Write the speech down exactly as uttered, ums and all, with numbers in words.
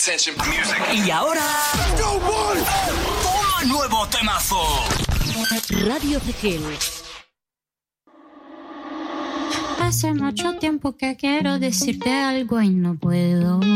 attention. Music. Y ahora... Let's go, boy. ¡Toma nuevo temazo! Radio Tegel. Hace mucho tiempo que quiero decirte algo y no puedo.